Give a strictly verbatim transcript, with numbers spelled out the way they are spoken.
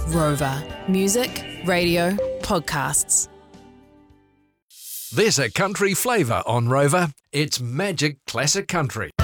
Rover. Music, radio, podcasts. There's a country flavour on Rover. It's Magic Classic Country.